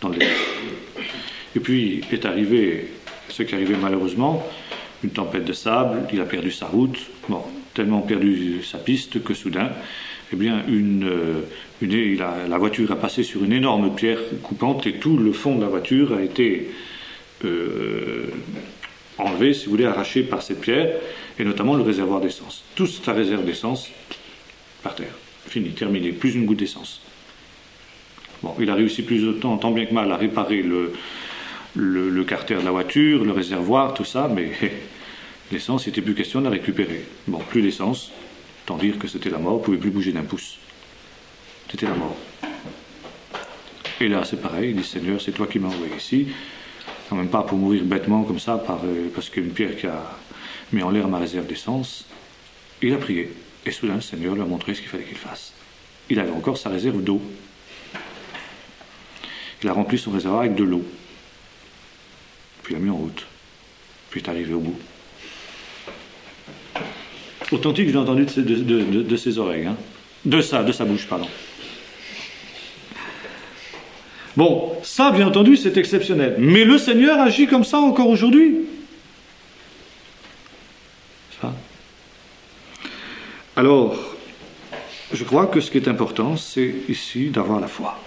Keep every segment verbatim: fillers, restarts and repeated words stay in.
dans le désert. Et puis est arrivé ce qui est arrivé malheureusement, une tempête de sable, il a perdu sa route, bon, tellement perdu sa piste que soudain, eh bien, une, une, il a, la voiture a passé sur une énorme pierre coupante et tout le fond de la voiture a été euh, enlevé, si vous voulez, arraché par cette pierre, et notamment le réservoir d'essence. Toute sa réserve d'essence, par terre, fini, terminé, plus une goutte d'essence. Bon, il a réussi plus de temps, tant bien que mal, à réparer le, le, le carter de la voiture, le réservoir, tout ça, mais l'essence, il n'était plus question de la récupérer. Bon, plus d'essence, tant dire que c'était la mort, il ne pouvait plus bouger d'un pouce. C'était la mort. Et là, c'est pareil, il dit, Seigneur, c'est toi qui m'as envoyé ici, quand même pas pour mourir bêtement comme ça, par, euh, parce qu'il y a une pierre qui a mis en l'air ma réserve d'essence. Il a prié, et soudain, le Seigneur lui a montré ce qu'il fallait qu'il fasse. Il avait encore sa réserve d'eau. Il a rempli son réservoir avec de l'eau. Puis il l'a mis en route. Puis il est arrivé au bout. Authentique, je l'ai entendu de, de, de, de ses oreilles. Hein. De, sa, de sa bouche, pardon. Bon, ça, bien entendu, c'est exceptionnel. Mais le Seigneur agit comme ça encore aujourd'hui. Ça. Alors, je crois que ce qui est important, c'est ici d'avoir la foi.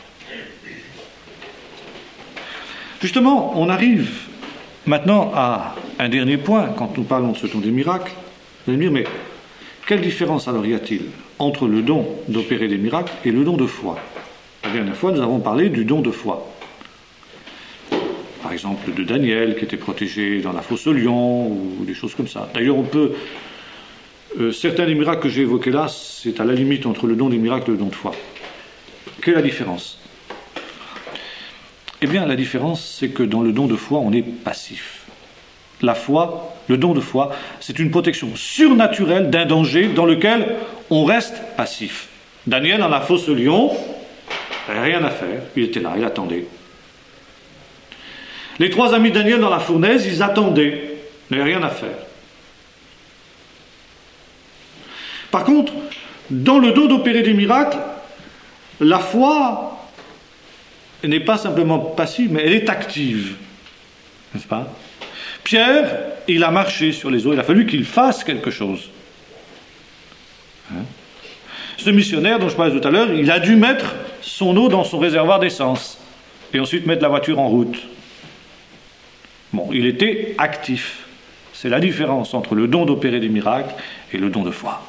Justement, on arrive maintenant à un dernier point, quand nous parlons de ce don des miracles. Vous allez me dire, mais quelle différence alors y a-t-il entre le don d'opérer des miracles et le don de foi? La dernière fois, nous avons parlé du don de foi. Par exemple, de Daniel, qui était protégé dans la fosse au lion, ou des choses comme ça. D'ailleurs, on peut... Euh, certains des miracles que j'ai évoqués là, c'est à la limite entre le don des miracles et le don de foi. Quelle est la différence? Eh bien, la différence, c'est que dans le don de foi, on est passif. La foi, le don de foi, c'est une protection surnaturelle d'un danger dans lequel on reste passif. Daniel, dans la fosse au lion, il n'avait rien à faire. Il était là, il attendait. Les trois amis de Daniel dans la fournaise, ils attendaient. Il n'avait rien à faire. Par contre, dans le don d'opérer des miracles, la foi n'est pas simplement passive, mais elle est active. N'est-ce pas? Pierre, il a marché sur les eaux, il a fallu qu'il fasse quelque chose. Hein? Ce missionnaire dont je parlais tout à l'heure, il a dû mettre son eau dans son réservoir d'essence et ensuite mettre la voiture en route. Bon, il était actif. C'est la différence entre le don d'opérer des miracles et le don de foi.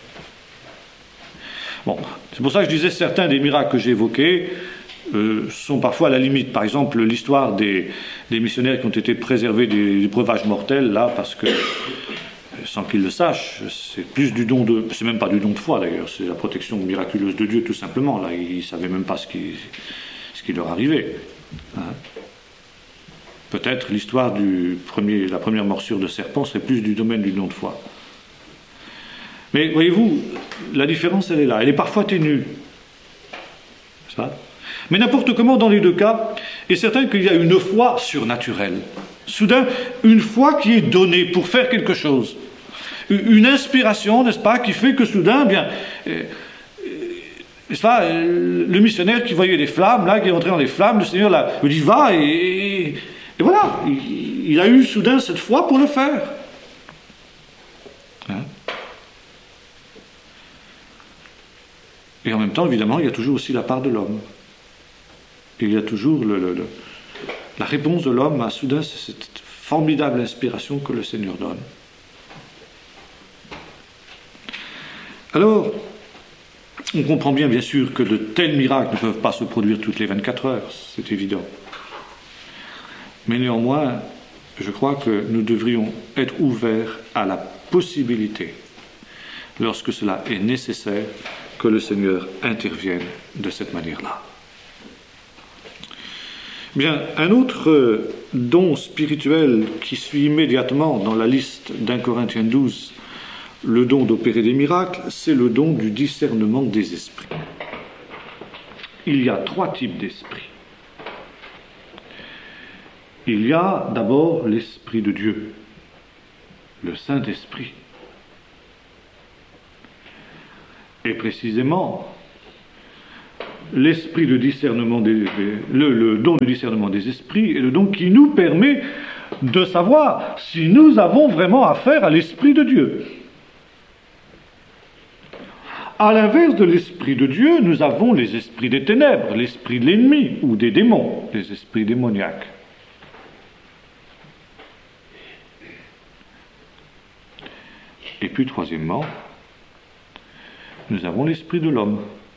Bon, c'est pour ça que je disais certains des miracles que j'ai évoqués euh, sont parfois à la limite. Par exemple, l'histoire des, des missionnaires qui ont été préservés des, des breuvages mortels, là, parce que, sans qu'ils le sachent, c'est plus du don de... C'est même pas du don de foi, d'ailleurs, c'est la protection miraculeuse de Dieu, tout simplement. Là, ils ne savaient même pas ce qui, ce qui leur arrivait. Hein. Peut-être l'histoire du premier, la première morsure de serpent serait plus du domaine du don de foi. Mais voyez-vous, la différence, elle est là. Elle est parfois ténue. Ça. Mais n'importe comment, dans les deux cas, il est certain qu'il y a une foi surnaturelle. Soudain, une foi qui est donnée pour faire quelque chose. Une inspiration, n'est-ce pas, qui fait que soudain, bien, euh, n'est-ce pas, euh, le missionnaire qui voyait les flammes, là, qui est entré dans les flammes, le Seigneur là, lui dit, va, et, et, et voilà, il, il a eu soudain cette foi pour le faire. Hein? Et en même temps, évidemment, il y a toujours aussi la part de l'homme. Et il y a toujours le, le, le, la réponse de l'homme à soudain cette formidable inspiration que le Seigneur donne. Alors, on comprend bien, bien sûr, que de tels miracles ne peuvent pas se produire toutes les vingt-quatre heures, c'est évident. Mais néanmoins, je crois que nous devrions être ouverts à la possibilité, lorsque cela est nécessaire, que le Seigneur intervienne de cette manière-là. Bien, un autre don spirituel qui suit immédiatement dans la liste d'un Corinthiens douze, le don d'opérer des miracles, c'est le don du discernement des esprits. Il y a trois types d'esprits. Il y a d'abord l'Esprit de Dieu, le Saint-Esprit. Et précisément, l'esprit de discernement des, des, le, le don de discernement des esprits est le don qui nous permet de savoir si nous avons vraiment affaire à l'Esprit de Dieu. À l'inverse de l'Esprit de Dieu, nous avons les esprits des ténèbres, l'esprit de l'ennemi ou des démons, les esprits démoniaques. Et puis troisièmement, nous avons l'esprit de l'homme.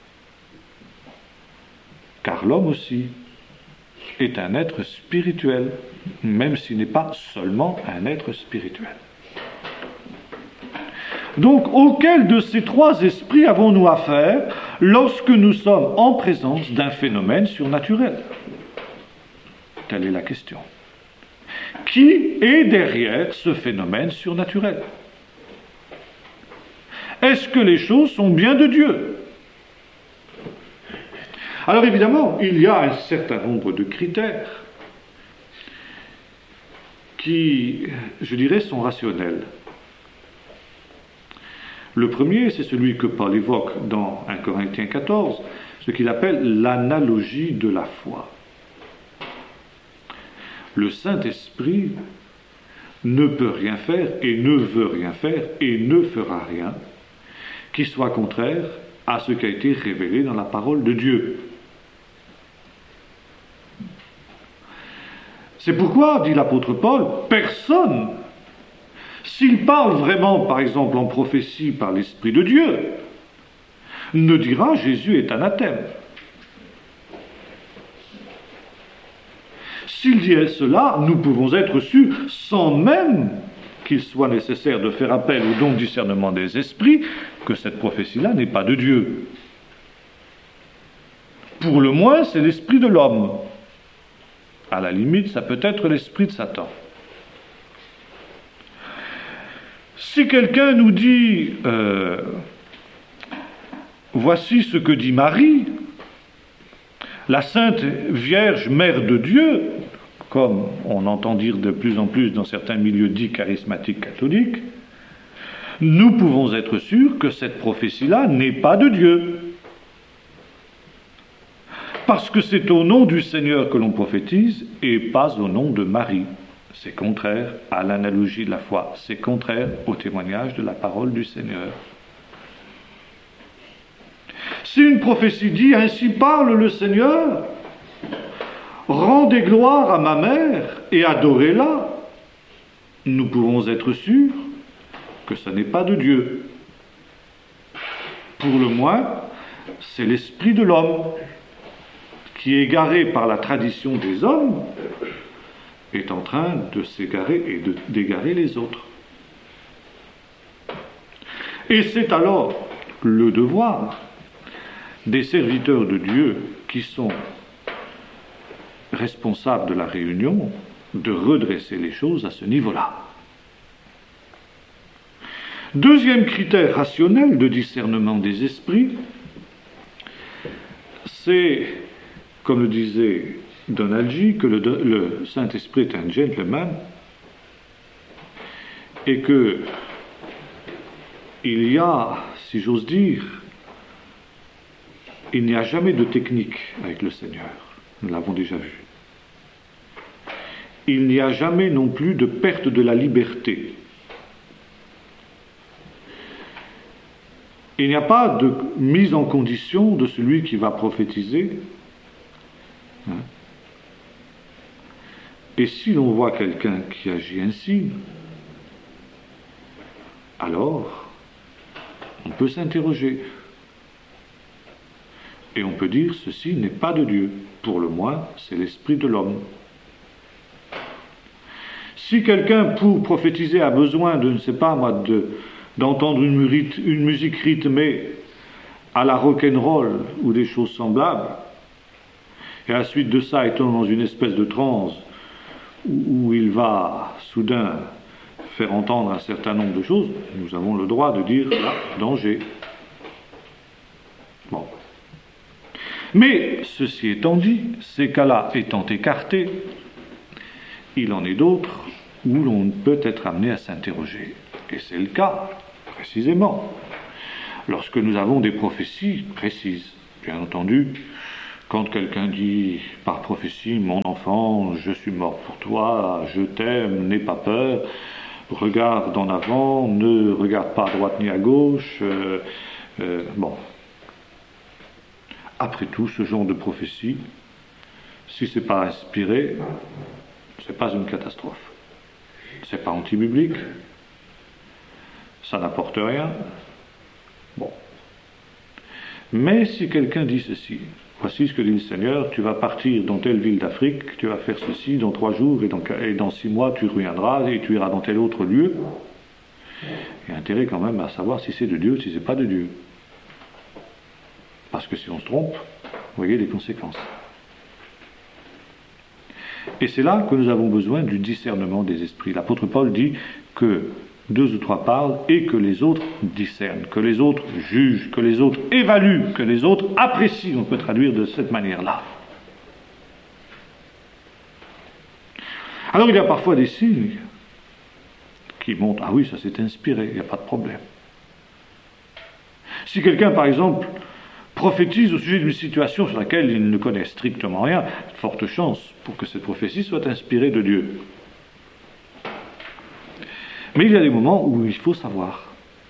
Car l'homme aussi est un être spirituel, même s'il n'est pas seulement un être spirituel. Donc, auquel de ces trois esprits avons-nous affaire lorsque nous sommes en présence d'un phénomène surnaturel? Telle est la question. Qui est derrière ce phénomène surnaturel? Est-ce que les choses sont bien de Dieu? Alors évidemment, il y a un certain nombre de critères qui, je dirais, sont rationnels. Le premier, c'est celui que Paul évoque dans un Corinthiens quatorze, ce qu'il appelle l'analogie de la foi. Le Saint-Esprit ne peut rien faire et ne veut rien faire et ne fera rien qui soit contraire à ce qui a été révélé dans la parole de Dieu. C'est pourquoi, dit l'apôtre Paul, personne, s'il parle vraiment, par exemple, en prophétie par l'Esprit de Dieu, ne dira Jésus est anathème. S'il dit cela, nous pouvons être sûrs, sans même qu'il soit nécessaire de faire appel au don de discernement des esprits, que cette prophétie-là n'est pas de Dieu. Pour le moins, c'est l'esprit de l'homme. À la limite, ça peut être l'esprit de Satan. Si quelqu'un nous dit euh, voici ce que dit Marie, la Sainte Vierge Mère de Dieu, comme on entend dire de plus en plus dans certains milieux dits charismatiques catholiques, nous pouvons être sûrs que cette prophétie-là n'est pas de Dieu. Parce que c'est au nom du Seigneur que l'on prophétise et pas au nom de Marie. C'est contraire à l'analogie de la foi, c'est contraire au témoignage de la parole du Seigneur. Si une prophétie dit « Ainsi parle le Seigneur », rendez gloire à ma mère et adorez-la, nous pouvons être sûrs que ce n'est pas de Dieu. Pour le moins, c'est l'esprit de l'homme qui, égaré par la tradition des hommes, est en train de s'égarer et de, d'égarer les autres. Et c'est alors le devoir des serviteurs de Dieu qui sont responsables de la réunion de redresser les choses à ce niveau-là. Deuxième critère rationnel de discernement des esprits, c'est, comme le disait Donald G., que le, le Saint-Esprit est un gentleman et que il y a, si j'ose dire, il n'y a jamais de technique avec le Seigneur. Nous l'avons déjà vu. Il n'y a jamais non plus de perte de la liberté. Il n'y a pas de mise en condition de celui qui va prophétiser. Hein? Et si l'on voit quelqu'un qui agit ainsi, alors on peut s'interroger. Et on peut dire, ceci n'est pas de Dieu. Pour le moins, c'est l'esprit de l'homme. Si quelqu'un, pour prophétiser, a besoin de, ne sais pas moi, de, d'entendre une, une musique rythmée à la rock'n'roll ou des choses semblables, et à la suite de ça, étant dans une espèce de transe où, où il va soudain faire entendre un certain nombre de choses, nous avons le droit de dire, là, danger. Bon. Mais, ceci étant dit, ces cas-là étant écartés, il en est d'autres où l'on peut être amené à s'interroger. Et c'est le cas, précisément, lorsque nous avons des prophéties précises. Bien entendu, Quand quelqu'un dit par prophétie, mon enfant, je suis mort pour toi, je t'aime, n'aie pas peur, regarde en avant, ne regarde pas à droite ni à gauche, euh, euh, bon. Après tout, ce genre de prophétie, si c'est pas inspiré, c'est pas une catastrophe. C'est pas anti-biblique, ça n'apporte rien. Bon. Mais si quelqu'un dit ceci, voici ce que dit le Seigneur, tu vas partir dans telle ville d'Afrique, tu vas faire ceci dans trois jours, et dans, et dans six mois tu reviendras, et tu iras dans tel autre lieu. Il y a intérêt quand même à savoir si c'est de Dieu, si c'est pas de Dieu. Parce que si on se trompe, vous voyez les conséquences. Et c'est là que nous avons besoin du discernement des esprits. L'apôtre Paul dit que deux ou trois parlent et que les autres discernent, que les autres jugent, que les autres évaluent, que les autres apprécient, on peut traduire de cette manière-là. Alors il y a parfois des signes qui montrent, ah oui, ça s'est inspiré, il n'y a pas de problème. Si quelqu'un, par exemple, prophétise au sujet d'une situation sur laquelle il ne connaît strictement rien, forte chance pour que cette prophétie soit inspirée de Dieu. Mais il y a des moments où il faut savoir.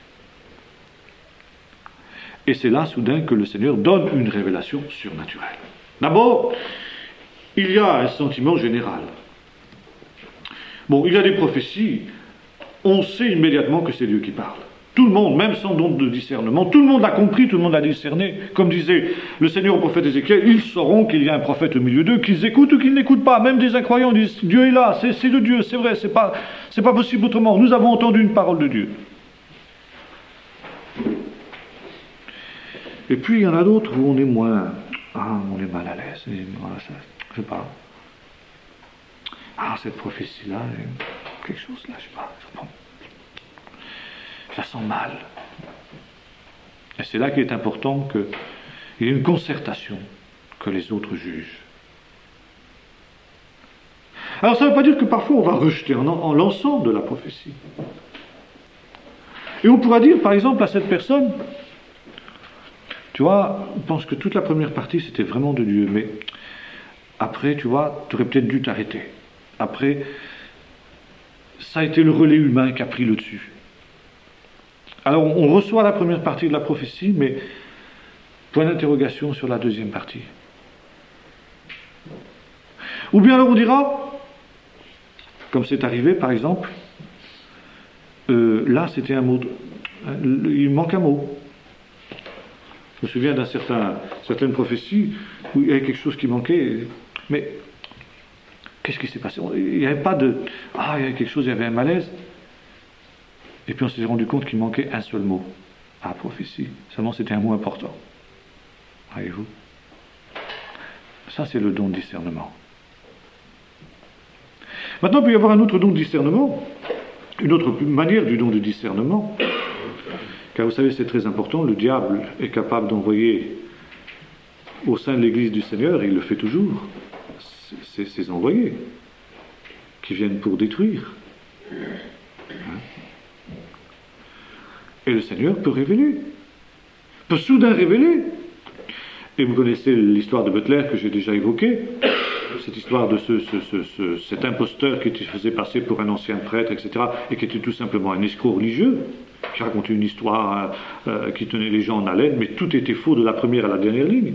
Et c'est là, soudain, que le Seigneur donne une révélation surnaturelle. D'abord, il y a un sentiment général. Bon, il y a des prophéties, on sait immédiatement que c'est Dieu qui parle. Tout le monde, même sans don de discernement, tout le monde l'a compris, tout le monde l'a discerné. Comme disait le Seigneur au prophète Ézéchiel, ils sauront qu'il y a un prophète au milieu d'eux, qu'ils écoutent ou qu'ils n'écoutent pas. Même des incroyants disent, Dieu est là, c'est, c'est de Dieu, c'est vrai, c'est pas, c'est pas possible autrement. Nous avons entendu une parole de Dieu. Et puis il y en a d'autres où on est moins, ah, on est mal à l'aise. Et, voilà, ça, je sais pas. Ah, cette prophétie-là, quelque chose là, je sais pas. Bon. Je la sens mal. Et c'est là qu'il est important qu'il y ait une concertation, que les autres jugent. Alors ça ne veut pas dire que parfois on va rejeter en, en l'ensemble de la prophétie. Et on pourra dire par exemple à cette personne, tu vois, on pense que toute la première partie c'était vraiment de Dieu, mais après, tu vois, tu aurais peut-être dû t'arrêter. Après, ça a été le relais humain qui a pris le dessus. Alors on reçoit la première partie de la prophétie, mais point d'interrogation sur la deuxième partie. Ou bien alors on dira, comme c'est arrivé par exemple, euh, là c'était un mot, de, il manque un mot. Je me souviens d'un certain, certaine prophétie où il y avait quelque chose qui manquait, mais qu'est-ce qui s'est passé? Il n'y avait pas de, ah il y avait quelque chose, il y avait un malaise. Et puis on s'est rendu compte qu'il manquait un seul mot à la prophétie. Seulement c'était un mot important. Voyez-vous? Ça c'est le don de discernement. Maintenant il peut y avoir un autre don de discernement, une autre manière du don de discernement. Car vous savez c'est très important, le diable est capable d'envoyer au sein de l'Église du Seigneur, et il le fait toujours, ses, ses envoyés qui viennent pour détruire. Hein? Et le Seigneur peut révéler, peut soudain révéler. Et vous connaissez l'histoire de Butler que j'ai déjà évoquée, cette histoire de ce, ce, ce, ce, cet imposteur qui se faisait passer pour un ancien prêtre, et cetera, et qui était tout simplement un escroc religieux, qui racontait une histoire euh, qui tenait les gens en haleine, mais tout était faux de la première à la dernière ligne.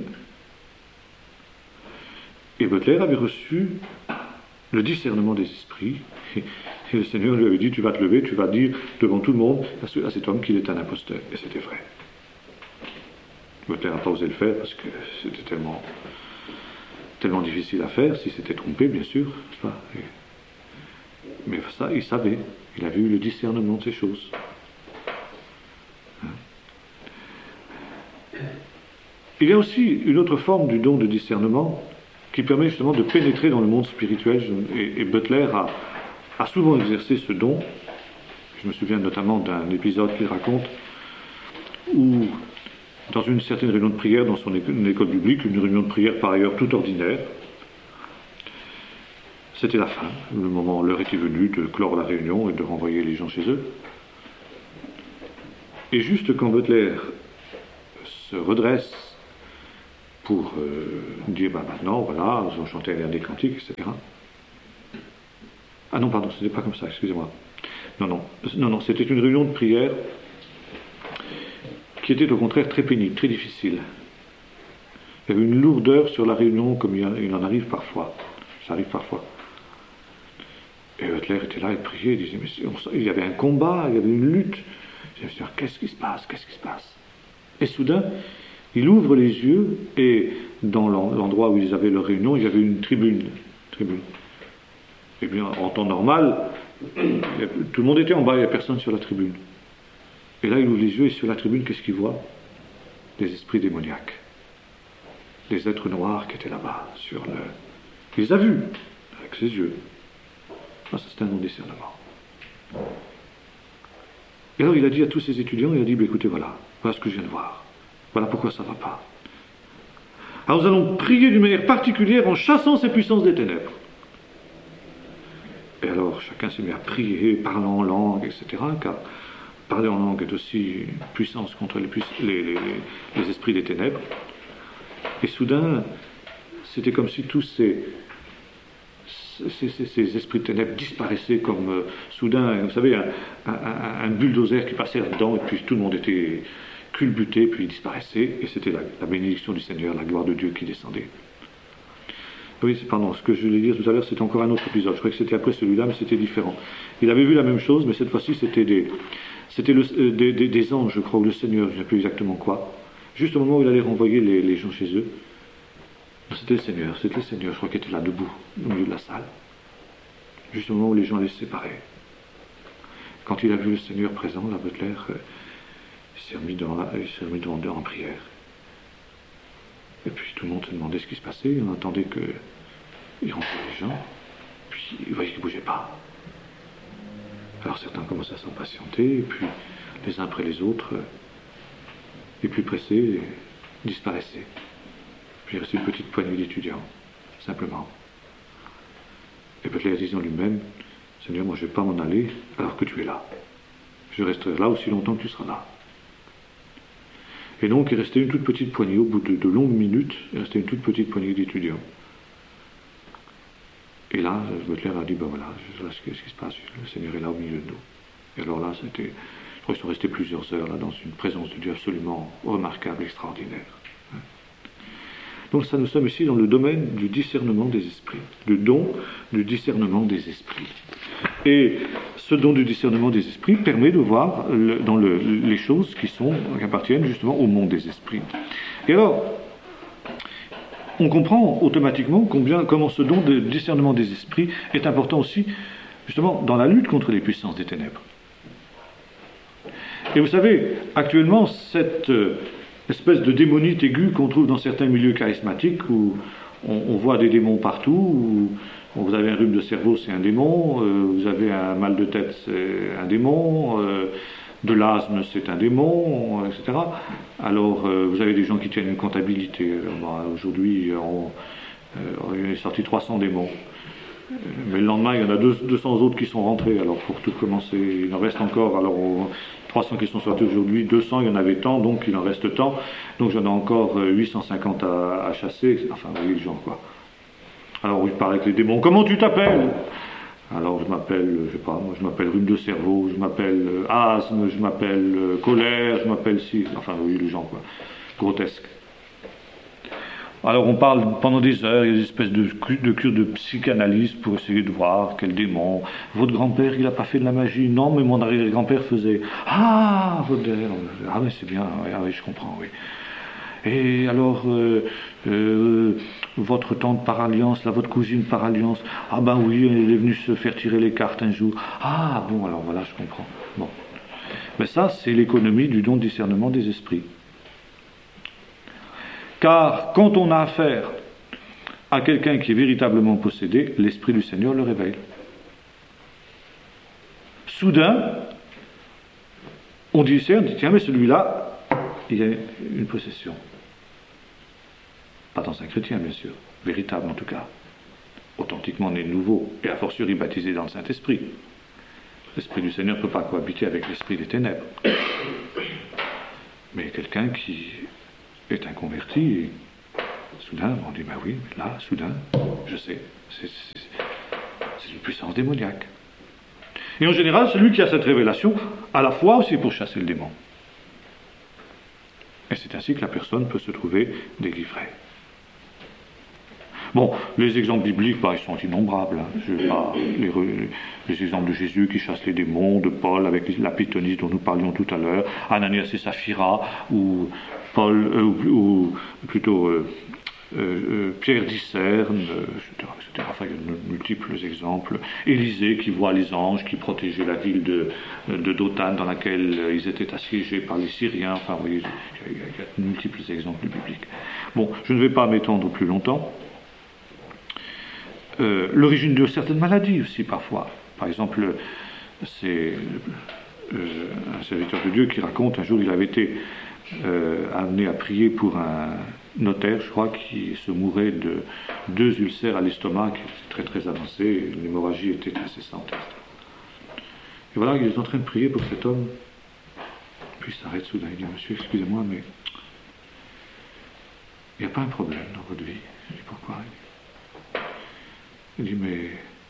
Et Butler avait reçu le discernement des esprits, et, et le Seigneur lui avait dit, tu vas te lever, tu vas dire devant tout le monde à, ce, à cet homme qu'il est un imposteur. Et c'était vrai. Butler n'a pas osé le faire parce que c'était tellement, tellement difficile à faire, s'il s'était trompé, bien sûr. Pas, et, mais ça, il savait, il avait eu le discernement de ces choses. Hein? Il y a aussi une autre forme du don de discernement qui permet justement de pénétrer dans le monde spirituel, et, et Butler a, a souvent exercé ce don. Je me souviens notamment d'un épisode qu'il raconte où, dans une certaine réunion de prière dans son école, une école biblique, une réunion de prière par ailleurs tout ordinaire, c'était la fin, le moment, l'heure était venue de clore la réunion et de renvoyer les gens chez eux. Et juste quand Butler se redresse pour euh, dire, bah, maintenant, voilà, ils ont chanté un des cantiques, et cetera. Ah non, pardon, ce n'était pas comme ça, excusez-moi. Non, non, non, non, c'était une réunion de prière qui était au contraire très pénible, très difficile. Il y avait une lourdeur sur la réunion comme il en arrive parfois. Ça arrive parfois. Et Butler était là, il priait, il disait, mais on, il y avait un combat, il y avait une lutte. Je me suis dit, qu'est-ce qui se passe, qu'est-ce qui se passe? Et soudain, il ouvre les yeux, et dans l'endroit où ils avaient leur réunion, il y avait une tribune. tribune. Et bien, en temps normal, tout le monde était en bas, il n'y a personne sur la tribune. Et là, il ouvre les yeux, et sur la tribune, qu'est-ce qu'il voit? Des esprits démoniaques. Des êtres noirs qui étaient là-bas, sur le... Il les a vus, avec ses yeux. Ah, ça, c'est un non-discernement. Et alors, il a dit à tous ses étudiants, il a dit, bah, écoutez, voilà, voilà ce que je viens de voir. Voilà pourquoi ça ne va pas. Alors, nous allons prier d'une manière particulière en chassant ces puissances des ténèbres. Et alors, chacun s'est mis à prier, parlant en langue, et cetera, car parler en langue est aussi une puissance contre les, puiss- les, les, les esprits des ténèbres. Et soudain, c'était comme si tous ces, ces, ces, ces esprits de ténèbres disparaissaient comme euh, soudain, vous savez, un, un, un bulldozer qui passait là-dedans, et puis tout le monde était culbuté, puis il disparaissait, et c'était la, la bénédiction du Seigneur, la gloire de Dieu qui descendait. Oui, pardon, ce que je voulais dire tout à l'heure, c'était encore un autre épisode. Je crois que c'était après celui-là, mais c'était différent. Il avait vu la même chose, mais cette fois-ci, c'était des, c'était le, euh, des, des, des anges, je crois, ou le Seigneur, je ne sais plus exactement quoi. Juste au moment où il allait renvoyer les, les gens chez eux, c'était le Seigneur, c'était le Seigneur, je crois, qui était là, debout, au milieu de la salle. Juste au moment où les gens allaient se séparer. Quand il a vu le Seigneur présent, la Butler, euh, il s'est remis devant, la, il s'est remis devant en prière. Et puis tout le monde se demandait ce qui se passait, on attendait qu'il renvoie les gens, puis il voyait qu'ils ne bougeaient pas. Alors certains commençaient à s'impatienter, et puis les uns après les autres, les plus pressés, disparaissaient. Puis il restait une petite poignée d'étudiants, simplement. Et Butler disait en lui-même, Seigneur, moi je ne vais pas m'en aller alors que tu es là. Je resterai là aussi longtemps que tu seras là. Et donc il restait une toute petite poignée, au bout de, de longues minutes, il restait une toute petite poignée d'étudiants. Et là, Butler a dit, ben voilà, voilà ce, qui, ce qui se passe, le Seigneur est là au milieu de nous. Et alors là, c'était, je crois qu'ils sont restés plusieurs heures là, dans une présence de Dieu absolument remarquable, extraordinaire. Donc ça, nous sommes ici dans le domaine du discernement des esprits, le don du discernement des esprits. Et ce don du discernement des esprits permet de voir le, dans le, les choses qui, sont, qui appartiennent justement au monde des esprits. Et alors, on comprend automatiquement combien, comment ce don de discernement des esprits est important aussi, justement, dans la lutte contre les puissances des ténèbres. Et vous savez, actuellement, cette euh, espèce de démonite aiguë qu'on trouve dans certains milieux charismatiques, où on, on voit des démons partout, où vous avez un rhume de cerveau, c'est un démon, euh, vous avez un mal de tête, c'est un démon, euh, de l'asthme, c'est un démon, et cetera. Alors, euh, vous avez des gens qui tiennent une comptabilité. Bon, aujourd'hui, on, euh, il est sorti trois cents démons. Mais le lendemain, il y en a deux cents autres qui sont rentrés. Alors, pour tout commencer, il en reste encore. Alors, on, trois cents qui sont sortis aujourd'hui, deux cents, il y en avait tant, donc il en reste tant. Donc, j'en ai encore huit cent cinquante à, à chasser. Enfin, vous voyez les gens, quoi. Alors, il parle avec les démons. Comment tu t'appelles? Alors, je m'appelle, je sais pas, moi, je m'appelle rhume de cerveau, je m'appelle euh, asthme, je m'appelle euh, colère, je m'appelle si. Enfin, vous voyez les gens, quoi. Grotesque. Alors, on parle pendant des heures, il y a des espèces de, de cures de psychanalyse pour essayer de voir quel démon. Votre grand-père, il n'a pas fait de la magie? Non, mais mon arrière-grand-père faisait. Ah, votre... ah, mais c'est bien, oui, ah, oui, je comprends, oui. Et alors, euh, euh, votre tante par alliance, là, votre cousine par alliance, ah ben oui, elle est venue se faire tirer les cartes un jour. Ah bon, alors voilà, je comprends. Bon. Mais ça, c'est l'économie du don de discernement des esprits. Car quand on a affaire à quelqu'un qui est véritablement possédé, l'Esprit du Seigneur le révèle. Soudain, on discerne, on dit, tiens, mais celui-là, il y a une possession. Pas dans un chrétien, bien sûr, véritable en tout cas, authentiquement né de nouveau, et a fortiori baptisé dans le Saint-Esprit. L'Esprit du Seigneur ne peut pas cohabiter avec l'Esprit des ténèbres. Mais quelqu'un qui est inconverti, Soudain, on dit, ben oui, mais là, soudain, je sais, c'est, c'est, c'est une puissance démoniaque. Et en général, celui qui a cette révélation a la foi aussi pour chasser le démon. Et c'est ainsi que la personne peut se trouver délivrée. Bon, les exemples bibliques, bah, ils sont innombrables. Hein. Je, bah, les, les exemples de Jésus qui chasse les démons, de Paul avec la pythonisse dont nous parlions tout à l'heure, Ananias et Saphira, ou Paul, euh, ou, ou plutôt euh, euh, Pierre d'Icerne, euh, et cetera, et cetera. Enfin, il y a de multiples exemples. Élisée qui voit les anges qui protégeaient la ville de, de Dothan dans laquelle ils étaient assiégés par les Syriens. Enfin, vous voyez, il y a, il y a de multiples exemples bibliques. Bon, je ne vais pas m'étendre plus longtemps. Euh, l'origine de certaines maladies aussi parfois. Par exemple, c'est euh, un serviteur de Dieu qui raconte un jour il avait été euh, amené à prier pour un notaire, je crois, qui se mourait de deux ulcères à l'estomac, qui étaient très très avancés, l'hémorragie était incessante. Et voilà, il est en train de prier pour cet homme, puis il s'arrête soudain, il dit, monsieur, excusez-moi, mais il n'y a pas un problème dans votre vie. Je dis, pourquoi ? Il dit, mais...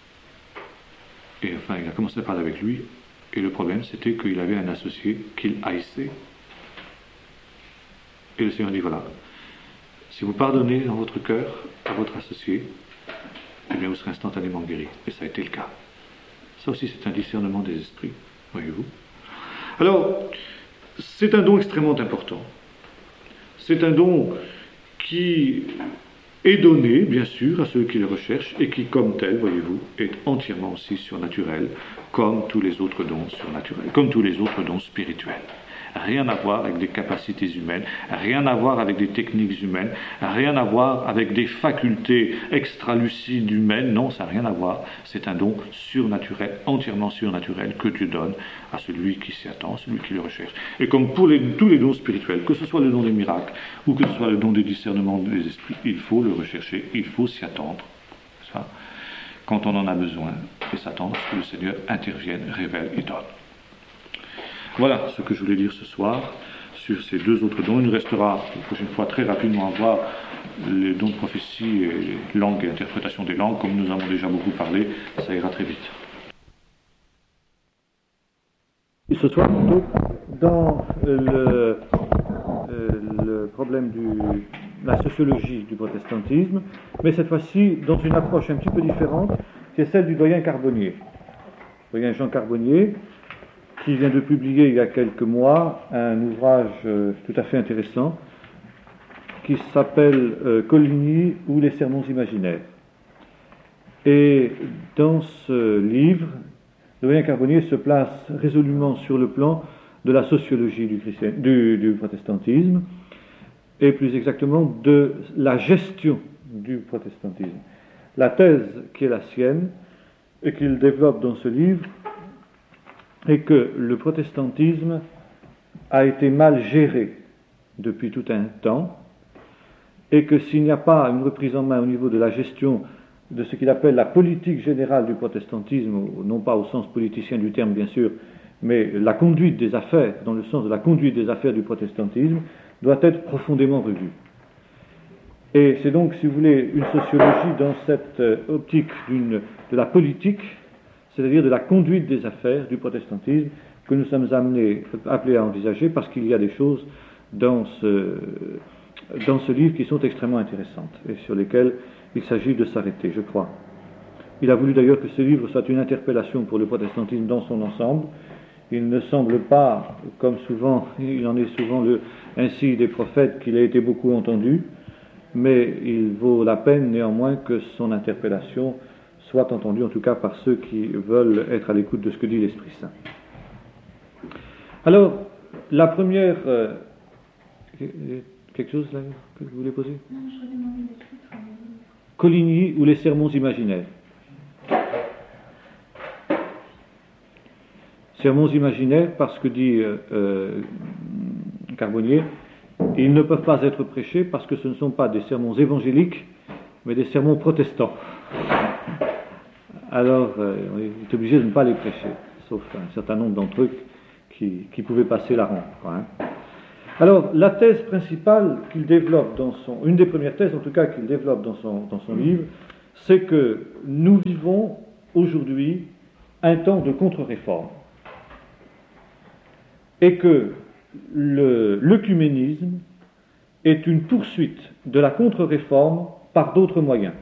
Et enfin, il a commencé à parler avec lui, et le problème, c'était qu'il avait un associé qu'il haïssait. Et le Seigneur dit, voilà, si vous pardonnez dans votre cœur à votre associé, eh bien, vous serez instantanément guéri. Et ça a été le cas. Ça aussi, c'est un discernement des esprits, voyez-vous. Alors, c'est un don extrêmement important. C'est un don qui est donné, bien sûr, à ceux qui le recherchent, et qui, comme tel, voyez-vous, est entièrement aussi surnaturel, comme tous les autres dons surnaturels, comme tous les autres dons spirituels. Rien à voir avec des capacités humaines, rien à voir avec des techniques humaines, rien à voir avec des facultés extralucides humaines, non, ça n'a rien à voir. C'est un don surnaturel, entièrement surnaturel, que Dieu donne à celui qui s'y attend, à celui qui le recherche. Et comme pour les, tous les dons spirituels, que ce soit le don des miracles, ou que ce soit le don des discernements des esprits, il faut le rechercher, il faut s'y attendre, ça, quand on en a besoin, et s'attendre à ce que le Seigneur intervienne, révèle et donne. Voilà ce que je voulais dire ce soir sur ces deux autres dons. Il nous restera la prochaine fois très rapidement à voir les dons de prophétie et les langues et interprétation des langues. Comme nous avons déjà beaucoup parlé, ça ira très vite. Et ce soir, plutôt, dans le, le problème de la sociologie du protestantisme, mais cette fois-ci dans une approche un petit peu différente, qui est celle du doyen Carbonnier. Le doyen Jean Carbonnier, qui vient de publier il y a quelques mois un ouvrage euh, tout à fait intéressant qui s'appelle euh, Coligny ou les sermons imaginaires. Et dans ce livre, le doyen Carbonnier se place résolument sur le plan de la sociologie du, christian... du, du protestantisme et plus exactement de la gestion du protestantisme. La thèse qui est la sienne et qu'il développe dans ce livre et que le protestantisme a été mal géré depuis tout un temps, et que s'il n'y a pas une reprise en main au niveau de la gestion de ce qu'il appelle la politique générale du protestantisme, non pas au sens politicien du terme bien sûr, mais la conduite des affaires, dans le sens de la conduite des affaires du protestantisme, doit être profondément revue. Et c'est donc, si vous voulez, une sociologie dans cette optique d'une, de la politique, c'est-à-dire de la conduite des affaires du protestantisme, que nous sommes amenés, appelés à envisager, parce qu'il y a des choses dans ce, dans ce livre qui sont extrêmement intéressantes, et sur lesquelles il s'agit de s'arrêter, je crois. Il a voulu d'ailleurs que ce livre soit une interpellation pour le protestantisme dans son ensemble. Il ne semble pas, comme souvent, il en est souvent le, ainsi des prophètes, qu'il a été beaucoup entendu, mais il vaut la peine néanmoins que son interpellation soit entendu en tout cas par ceux qui veulent être à l'écoute de ce que dit l'Esprit Saint. Alors, la première... Euh, quelque chose là que vous voulez poser ? Non, je voulais demander des titres. Coligny ou les sermons imaginaires. Sermons imaginaires parce que dit euh, euh, Carbonnier, ils ne peuvent pas être prêchés parce que ce ne sont pas des sermons évangéliques, mais des sermons protestants. Alors, euh, on est obligé de ne pas les prêcher, sauf un certain nombre d'entre eux qui, qui pouvaient passer la rampe. Hein. Alors, la thèse principale qu'il développe dans son... Une des premières thèses, en tout cas, qu'il développe dans son, dans son livre, c'est que nous vivons aujourd'hui un temps de contre-réforme. Et que le, l'œcuménisme est une poursuite de la contre-réforme par d'autres moyens.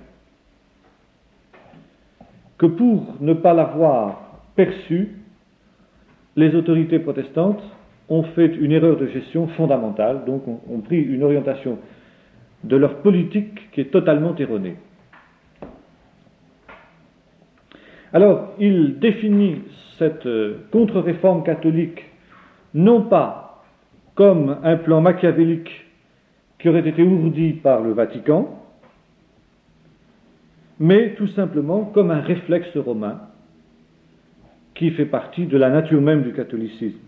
Que pour ne pas l'avoir perçu, les autorités protestantes ont fait une erreur de gestion fondamentale, donc ont, ont pris une orientation de leur politique qui est totalement erronée. Alors, il définit cette contre-réforme catholique non pas comme un plan machiavélique qui aurait été ourdi par le Vatican, mais tout simplement comme un réflexe romain qui fait partie de la nature même du catholicisme.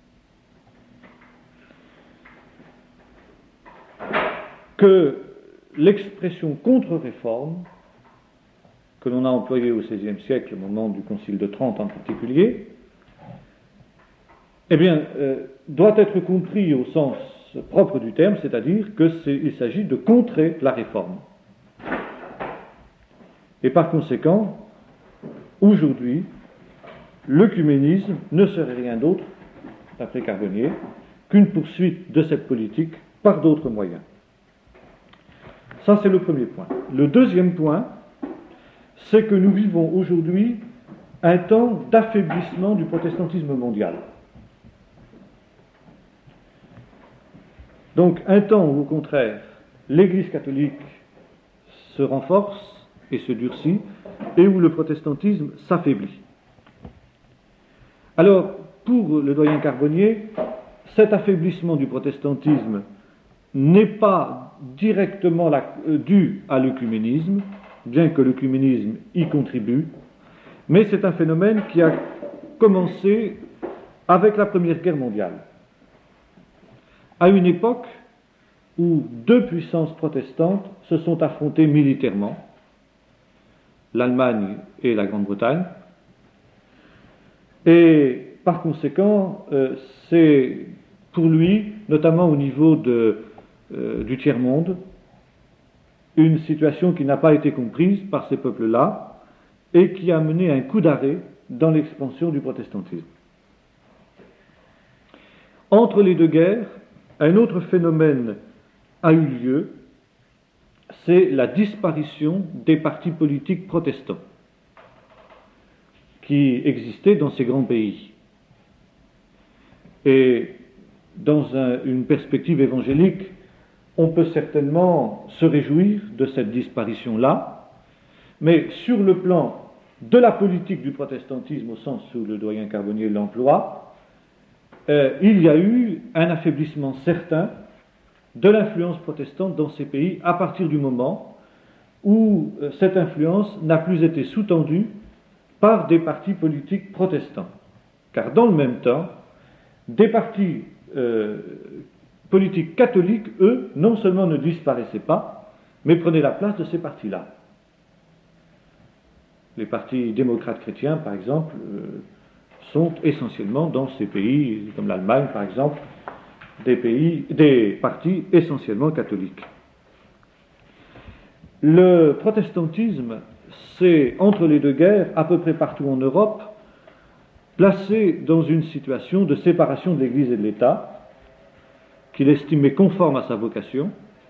Que l'expression contre-réforme, que l'on a employée au seizième siècle, au moment du Concile de Trente en particulier, eh bien, euh, doit être compris au sens propre du terme, c'est-à-dire qu'il s'agit de contrer la réforme. Et par conséquent, aujourd'hui, l'œcuménisme ne serait rien d'autre, d'après Carbonnier, qu'une poursuite de cette politique par d'autres moyens. Ça, c'est le premier point. Le deuxième point, c'est que nous vivons aujourd'hui un temps d'affaiblissement du protestantisme mondial. Donc, un temps où, au contraire, l'Église catholique se renforce et se durcit, et où le protestantisme s'affaiblit. Alors, pour le doyen Carbonnier, cet affaiblissement du protestantisme n'est pas directement la, euh, dû à l'œcuménisme, bien que l'œcuménisme y contribue, mais c'est un phénomène qui a commencé avec la Première Guerre mondiale, à une époque où deux puissances protestantes se sont affrontées militairement, l'Allemagne et la Grande-Bretagne, et par conséquent, euh, c'est pour lui, notamment au niveau de, euh, du tiers-monde, une situation qui n'a pas été comprise par ces peuples-là et qui a mené un coup d'arrêt dans l'expansion du protestantisme. Entre les deux guerres, un autre phénomène a eu lieu, c'est la disparition des partis politiques protestants qui existaient dans ces grands pays. Et dans un, une perspective évangélique, on peut certainement se réjouir de cette disparition-là, mais sur le plan de la politique du protestantisme, au sens où le doyen Carbonnier l'emploie, euh, il y a eu un affaiblissement certain de l'influence protestante dans ces pays à partir du moment où euh, cette influence n'a plus été sous-tendue par des partis politiques protestants. Car dans le même temps, des partis euh, politiques catholiques, eux, non seulement ne disparaissaient pas, mais prenaient la place de ces partis-là. Les partis démocrates chrétiens, par exemple, euh, sont essentiellement dans ces pays, comme l'Allemagne, par exemple, des pays, des partis essentiellement catholiques. Le protestantisme, c'est, entre les deux guerres, à peu près partout en Europe, placé dans une situation de séparation de l'Église et de l'État, qu'il estimait conforme à sa vocation,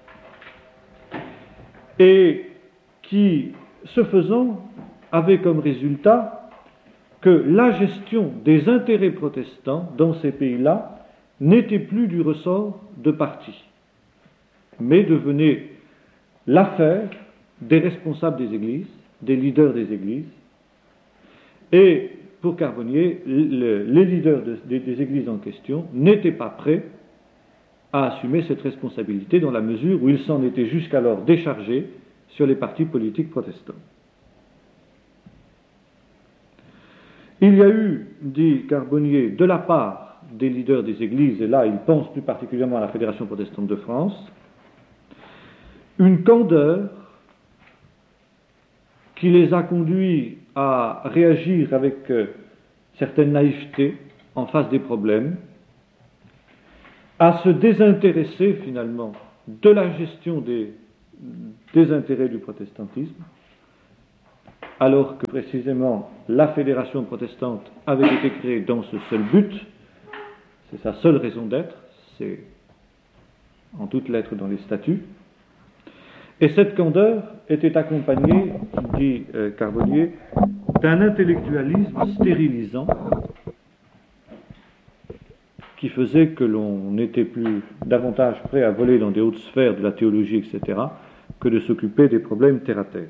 et qui, ce faisant, avait comme résultat que la gestion des intérêts protestants dans ces pays-là n'était plus du ressort de partis, mais devenait l'affaire des responsables des églises, des leaders des églises, et pour Carbonnier, le, les leaders de, des, des églises en question n'étaient pas prêts à assumer cette responsabilité dans la mesure où ils s'en étaient jusqu'alors déchargés sur les partis politiques protestants. Il y a eu, dit Carbonnier, de la part des leaders des églises, et là il pense plus particulièrement à la Fédération protestante de France, une candeur qui les a conduits à réagir avec euh, certaine naïveté en face des problèmes, à se désintéresser finalement de la gestion des, des intérêts du protestantisme, alors que précisément la fédération protestante avait été créée dans ce seul but, c'est sa seule raison d'être, c'est en toutes lettres dans les statuts. Et cette candeur était accompagnée, dit euh, Carbonnier, d'un intellectualisme stérilisant qui faisait que l'on n'était plus davantage prêt à voler dans des hautes sphères de la théologie, et cetera, que de s'occuper des problèmes terre-à-terre.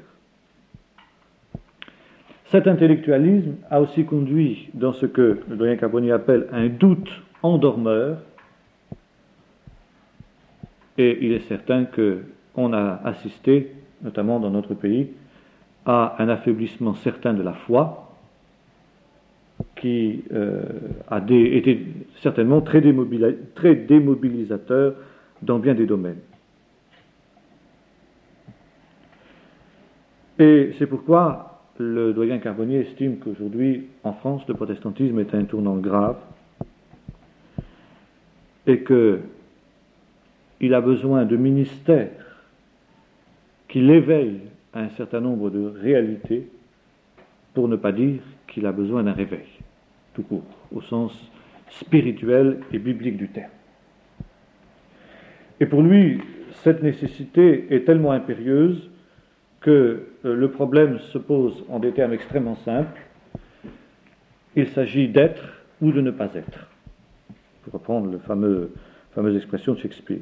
Cet intellectualisme a aussi conduit dans ce que le doyen Carbonnier appelle un doute endormeur, et il est certain qu'on a assisté, notamment dans notre pays, à un affaiblissement certain de la foi, qui euh, a des, été certainement très, démobili- très démobilisateur dans bien des domaines. Et c'est pourquoi le doyen Carbonnier estime qu'aujourd'hui, en France, le protestantisme est à un tournant grave et qu'il a besoin de ministères qui l'éveillent à un certain nombre de réalités, pour ne pas dire qu'il a besoin d'un réveil, tout court, au sens spirituel et biblique du terme. Et pour lui, cette nécessité est tellement impérieuse que euh, le problème se pose en des termes extrêmement simples. Il s'agit d'être ou de ne pas être, pour reprendre la fameux, fameuse expression de Shakespeare.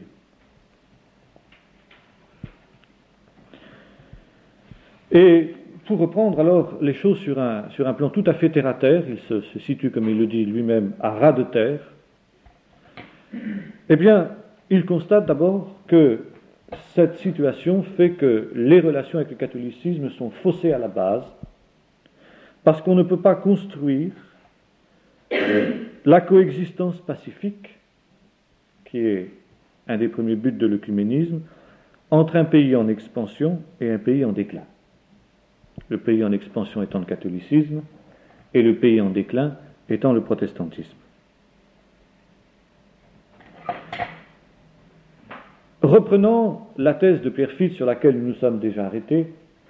Et pour reprendre alors les choses sur un, sur un plan tout à fait terre-à-terre, il se, se situe, comme il le dit lui-même, à ras de terre, eh bien, il constate d'abord que cette situation fait que les relations avec le catholicisme sont faussées à la base, parce qu'on ne peut pas construire euh, la coexistence pacifique, qui est un des premiers buts de l'œcuménisme, entre un pays en expansion et un pays en déclin. Le pays en expansion étant le catholicisme, et le pays en déclin étant le protestantisme. Reprenant la thèse de Pierre Fitt sur laquelle nous nous sommes déjà arrêtés,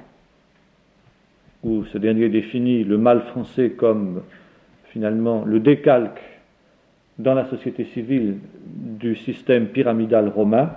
où ce dernier définit le mal français comme finalement le décalque dans la société civile du système pyramidal romain,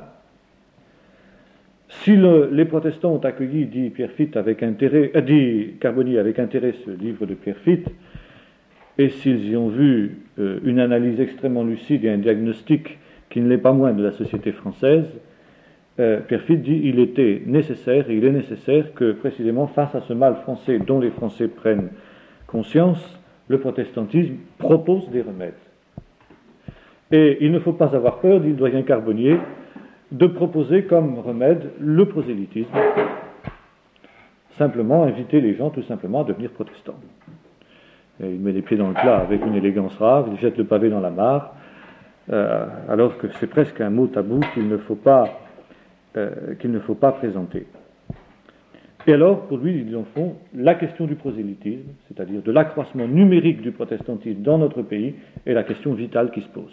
si le, les protestants ont accueilli, dit Pierre Fitt avec intérêt, euh, dit Carbonnier avec intérêt ce livre de Pierre Fitt, et s'ils y ont vu euh, une analyse extrêmement lucide et un diagnostic qui ne l'est pas moins de la société française, euh, Pierre Fitt dit il était nécessaire, et il est nécessaire que précisément face à ce mal français dont les Français prennent conscience, le protestantisme propose des remèdes. Et il ne faut pas avoir peur, dit le doyen Carbonnier, de proposer comme remède le prosélytisme, simplement inviter les gens tout simplement à devenir protestants. Et il met les pieds dans le plat avec une élégance rare, il jette le pavé dans la mare, euh, alors que c'est presque un mot tabou qu'il ne faut pas, euh, qu'il ne faut pas présenter. Et alors, pour lui, ils en font la question du prosélytisme, c'est-à-dire de l'accroissement numérique du protestantisme dans notre pays, est la question vitale qui se pose.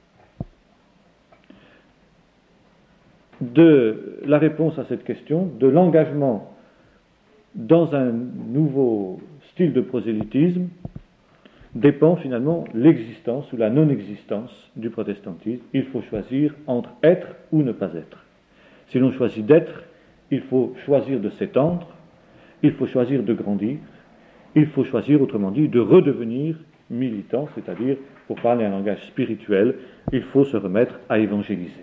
De la réponse à cette question, de l'engagement dans un nouveau style de prosélytisme, dépend finalement l'existence ou la non-existence du protestantisme. Il faut choisir entre être ou ne pas être. Si l'on choisit d'être, il faut choisir de s'étendre, il faut choisir de grandir, il faut choisir, autrement dit, de redevenir militant, c'est-à-dire, pour parler un langage spirituel, il faut se remettre à évangéliser.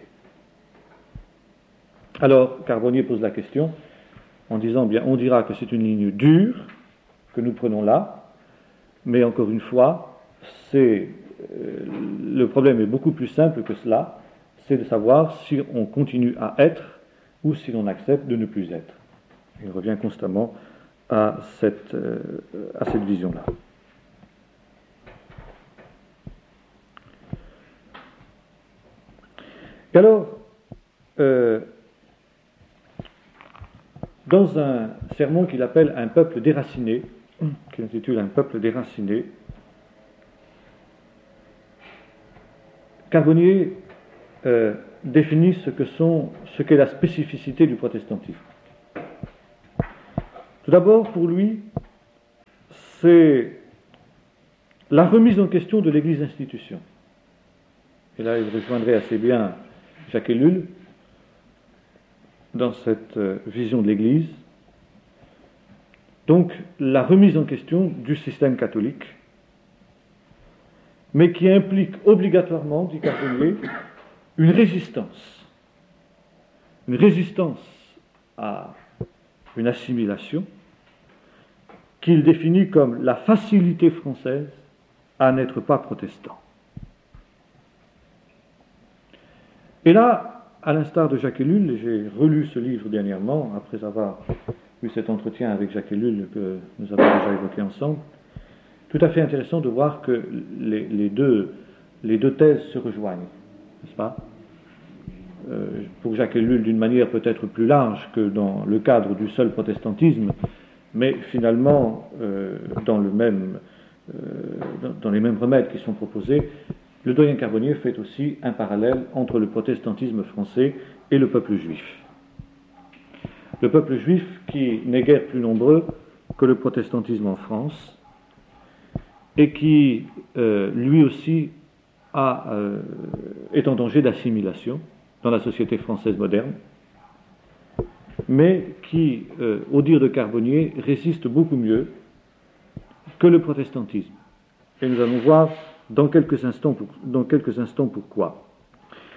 Alors, Carbonnier pose la question en disant, bien, on dira que c'est une ligne dure que nous prenons là, mais encore une fois, c'est, euh, le problème est beaucoup plus simple que cela, c'est de savoir si on continue à être ou si l'on accepte de ne plus être. Il revient constamment à cette, euh, à cette vision-là. Et alors, euh, dans un sermon qu'il appelle « Un peuple déraciné », qu'il intitule « Un peuple déraciné », Carbonnier euh, définit ce que sont, ce qu'est la spécificité du protestantisme. Tout d'abord, pour lui, c'est la remise en question de l'Église institution. Et là, il rejoindrait assez bien Jacques Ellul dans cette euh, vision de l'Église. Donc, la remise en question du système catholique, mais qui implique obligatoirement, dit Carbonnier, une résistance. Une résistance à une assimilation qu'il définit comme la facilité française à n'être pas protestant. Et là, à l'instar de Jacques Ellul, et j'ai relu ce livre dernièrement, après avoir eu cet entretien avec Jacques Ellul que nous avons déjà évoqué ensemble, tout à fait intéressant de voir que les, les, deux, les deux thèses se rejoignent, n'est-ce pas ? euh, Pour Jacques Ellul, d'une manière peut-être plus large que dans le cadre du seul protestantisme, mais finalement, euh, dans, le même, euh, dans, dans les mêmes remèdes qui sont proposés, le doyen Carbonnier fait aussi un parallèle entre le protestantisme français et le peuple juif. Le peuple juif qui n'est guère plus nombreux que le protestantisme en France et qui, euh, lui aussi, a, euh, est en danger d'assimilation dans la société française moderne, mais qui, euh, au dire de Carbonnier, résiste beaucoup mieux que le protestantisme. Et nous allons voir dans quelques instants, pour, dans quelques instants pourquoi. Pourquoi ?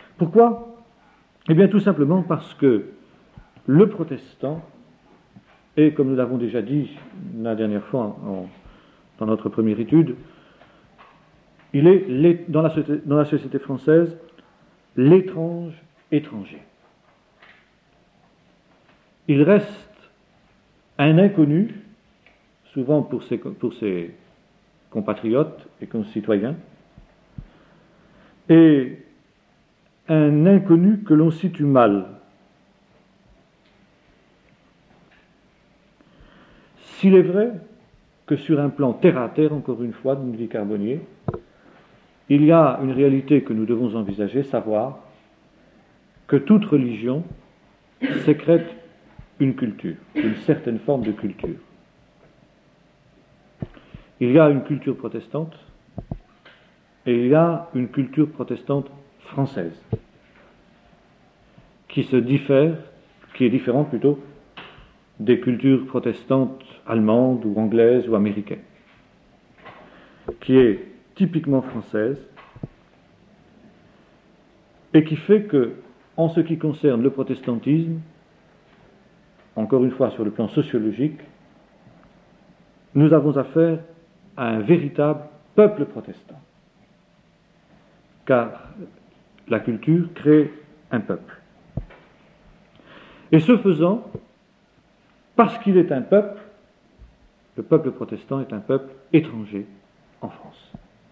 Eh bien, tout simplement parce que le protestant, et comme nous l'avons déjà dit la dernière fois en, dans notre première étude, il est, dans la société, dans la société française, l'étrange étranger. Il reste un inconnu, souvent pour ses, pour ses compatriotes et concitoyens, et un inconnu que l'on situe mal. S'il est vrai que sur un plan terre à terre, encore une fois, nous dit Carbonnier, il y a une réalité que nous devons envisager, savoir que toute religion sécrète une culture, une certaine forme de culture. Il y a une culture protestante et il y a une culture protestante française qui se diffère, qui est différente plutôt des cultures protestantes allemandes ou anglaises ou américaines, qui est typiquement française et qui fait que, en ce qui concerne le protestantisme, encore une fois sur le plan sociologique, nous avons affaire à un véritable peuple protestant. Car la culture crée un peuple. Et ce faisant, parce qu'il est un peuple, le peuple protestant est un peuple étranger en France.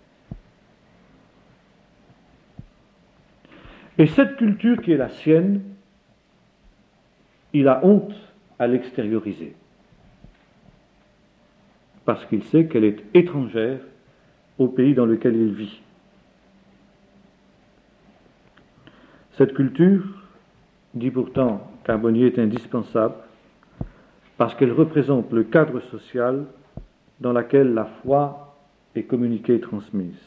Et cette culture qui est la sienne, il a honte à l'extérioriser. Parce qu'il sait qu'elle est étrangère au pays dans lequel il vit. Cette culture, dit pourtant Carbonnier, est indispensable parce qu'elle représente le cadre social dans lequel la foi est communiquée et transmise.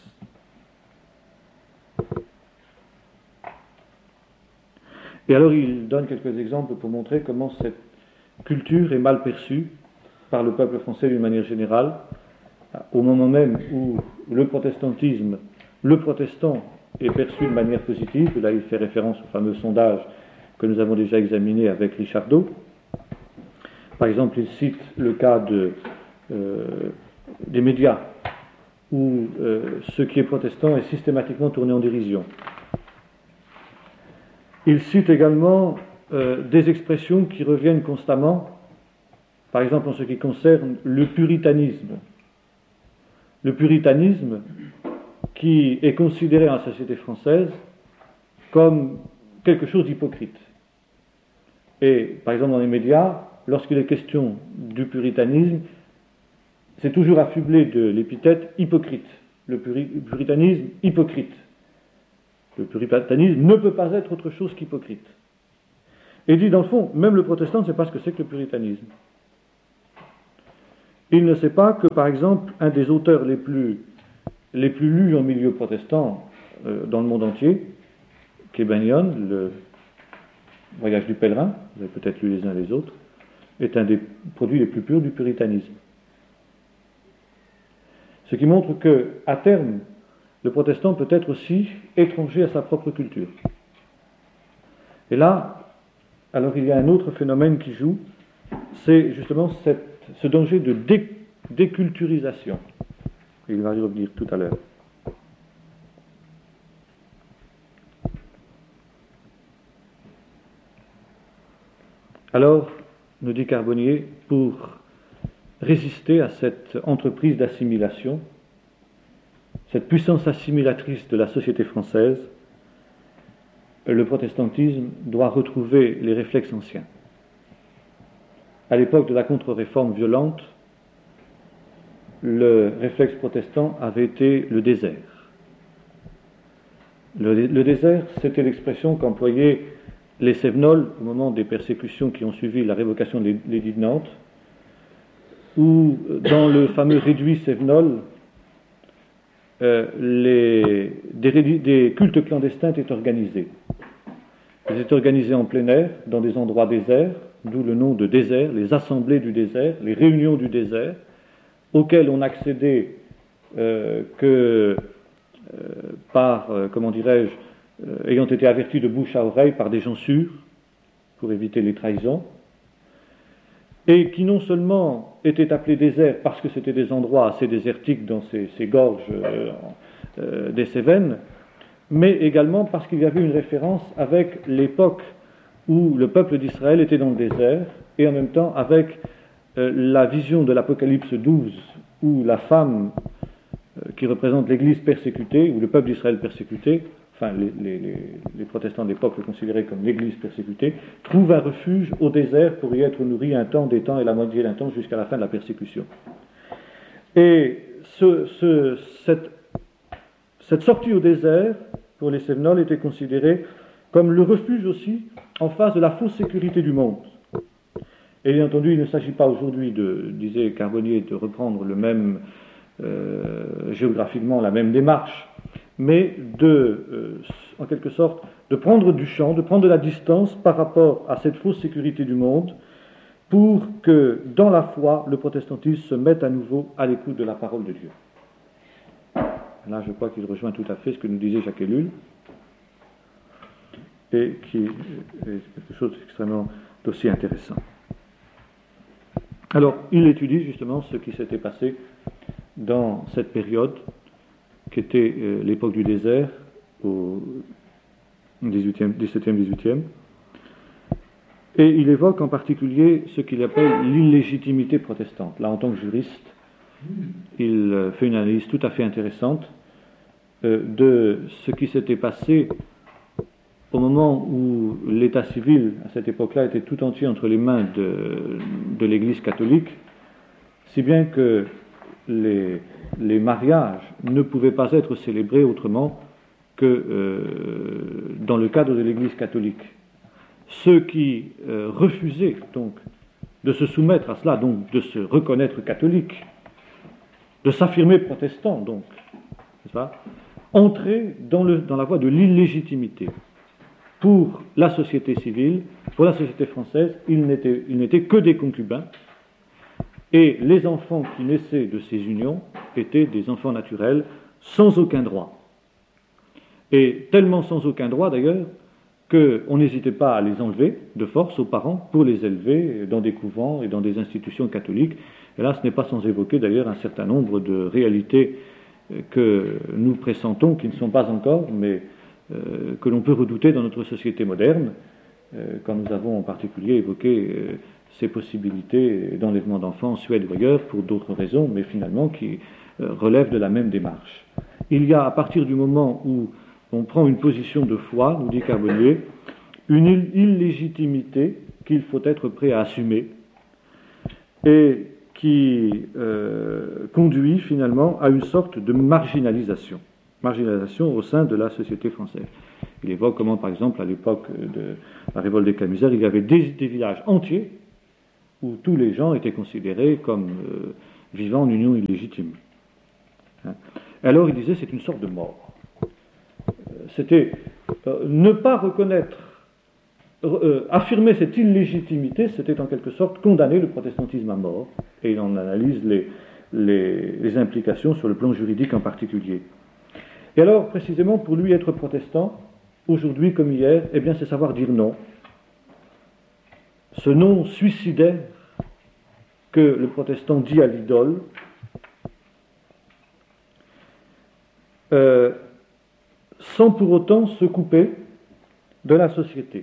Et alors il donne quelques exemples pour montrer comment cette culture est mal perçue par le peuple français d'une manière générale, au moment même où le protestantisme, le protestant est perçu de manière positive. Là il fait référence au fameux sondage que nous avons déjà examiné avec Richardot. Par exemple, il cite le cas de, euh, des médias, où euh, ce qui est protestant est systématiquement tourné en dérision. Il cite également euh, des expressions qui reviennent constamment, par exemple en ce qui concerne le puritanisme. Le puritanisme qui est considéré en société française comme quelque chose d'hypocrite. Et par exemple dans les médias, lorsqu'il est question du puritanisme, c'est toujours affublé de l'épithète hypocrite. Le puri- puritanisme hypocrite. Le puritanisme ne peut pas être autre chose qu'hypocrite. Et dit, dans le fond, même le protestant ne sait pas ce que c'est que le puritanisme. Il ne sait pas que, par exemple, un des auteurs les plus, les plus lus en milieu protestant euh, dans le monde entier, qui est Bunyan, le Voyage du pèlerin, vous avez peut-être lu les uns les autres, est un des produits les plus purs du puritanisme. Ce qui montre que, à terme, le protestant peut être aussi étranger à sa propre culture. Et là, alors il y a un autre phénomène qui joue, c'est justement cette, ce danger de dé, déculturisation. Il va y revenir tout à l'heure. Alors, nous dit Carbonnier, pour résister à cette entreprise d'assimilation, cette puissance assimilatrice de la société française, le protestantisme doit retrouver les réflexes anciens. À l'époque de la contre-réforme violente, le réflexe protestant avait été le désert. Le, le désert, c'était l'expression qu'employaient les Cévenols au moment des persécutions qui ont suivi la révocation de l'édit de Nantes, où dans le fameux réduit Cévenol, euh, les, des, des cultes clandestins étaient organisés. Ils étaient organisés en plein air, dans des endroits déserts, d'où le nom de désert, les assemblées du désert, les réunions du désert, auxquelles on accédait euh, que euh, par, euh, comment dirais-je, euh, ayant été avertis de bouche à oreille par des gens sûrs, pour éviter les trahisons, et qui non seulement étaient appelés déserts parce que c'était des endroits assez désertiques dans ces, ces gorges euh, euh, des Cévennes, mais également parce qu'il y avait une référence avec l'époque où le peuple d'Israël était dans le désert, et en même temps avec euh, la vision de l'Apocalypse douze, où la femme euh, qui représente l'Église persécutée, ou le peuple d'Israël persécuté, enfin les, les, les, les protestants de l'époque le considéraient comme l'Église persécutée, trouve un refuge au désert pour y être nourri un temps, des temps et la moitié d'un temps jusqu'à la fin de la persécution. Et ce, ce, cette, cette sortie au désert, pour les Cévenols, était considérée comme le refuge aussi en face de la fausse sécurité du monde. Et bien entendu, il ne s'agit pas aujourd'hui, de, disait Carbonnier, de reprendre le même, euh, géographiquement la même démarche, mais de, euh, en quelque sorte, de prendre du champ, de prendre de la distance par rapport à cette fausse sécurité du monde, pour que, dans la foi, le protestantisme se mette à nouveau à l'écoute de la parole de Dieu. Là, je crois qu'il rejoint tout à fait ce que nous disait Jacques Ellul, et qui est quelque chose d'extrêmement aussi intéressant. Alors, il étudie justement ce qui s'était passé dans cette période, qui était euh, l'époque du désert, au dix-septième, dix-huitième, et il évoque en particulier ce qu'il appelle l'illégitimité protestante. Là, en tant que juriste, il euh, fait une analyse tout à fait intéressante euh, de ce qui s'était passé au moment où l'état civil, à cette époque-là, était tout entier entre les mains de, de l'Église catholique, si bien que les, les mariages ne pouvaient pas être célébrés autrement que euh, dans le cadre de l'Église catholique. Ceux qui euh, refusaient donc de se soumettre à cela, donc de se reconnaître catholiques, de s'affirmer protestants, donc, c'est ça, entraient dans, le, dans la voie de l'illégitimité. Pour la société civile, pour la société française, ils n'étaient, ils n'étaient que des concubins, et les enfants qui naissaient de ces unions étaient des enfants naturels sans aucun droit. Et tellement sans aucun droit d'ailleurs, qu'on n'hésitait pas à les enlever de force aux parents pour les élever dans des couvents et dans des institutions catholiques. Et là, ce n'est pas sans évoquer d'ailleurs un certain nombre de réalités que nous pressentons, qui ne sont pas encore, mais Euh, que l'on peut redouter dans notre société moderne, euh, quand nous avons en particulier évoqué euh, ces possibilités d'enlèvement d'enfants en Suède ou ailleurs, pour d'autres raisons, mais finalement qui euh, relèvent de la même démarche. Il y a, à partir du moment où on prend une position de foi, nous dit Carbonnier, une ill- illégitimité qu'il faut être prêt à assumer, et qui euh, conduit finalement à une sorte de marginalisation. marginalisation au sein de la société française. Il évoque comment, par exemple, à l'époque de la révolte des Camisards, il y avait des, des villages entiers où tous les gens étaient considérés comme euh, vivant en union illégitime. Hein. Alors il disait c'est une sorte de mort. C'était euh, ne pas reconnaître, euh, affirmer cette illégitimité, c'était en quelque sorte condamner le protestantisme à mort. Et il en analyse les, les, les implications sur le plan juridique en particulier. Et alors, précisément, pour lui, être protestant, aujourd'hui comme hier, eh bien, c'est savoir dire non. Ce non suicidaire que le protestant dit à l'idole, euh, sans pour autant se couper de la société,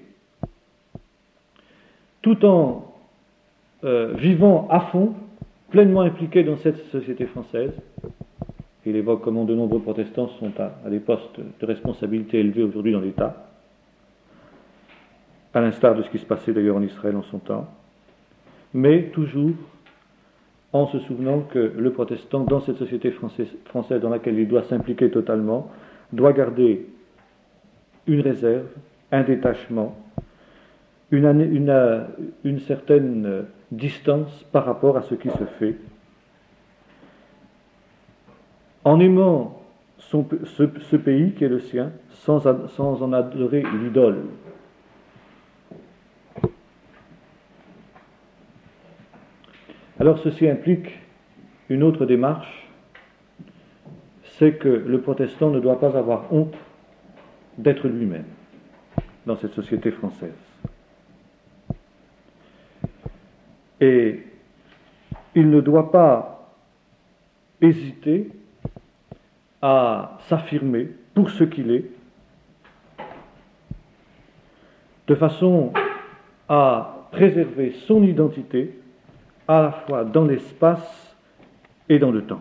tout en euh, vivant à fond, pleinement impliqué dans cette société française. Il évoque comment de nombreux protestants sont à, à des postes de responsabilité élevés aujourd'hui dans l'État, à l'instar de ce qui se passait d'ailleurs en Israël en son temps, mais toujours en se souvenant que le protestant, dans cette société française, française dans laquelle il doit s'impliquer totalement, doit garder une réserve, un détachement, une, une, une certaine distance par rapport à ce qui se fait, en aimant son, ce, ce pays qui est le sien, sans, sans en adorer l'idole. Alors ceci implique une autre démarche, c'est que le protestant ne doit pas avoir honte d'être lui-même dans cette société française. Et il ne doit pas hésiter à s'affirmer pour ce qu'il est, de façon à préserver son identité à la fois dans l'espace et dans le temps.